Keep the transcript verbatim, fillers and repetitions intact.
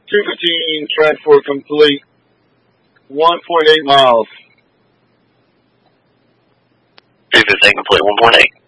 two fifteen, transport complete. one point eight miles. two fifteen complete, one point eight.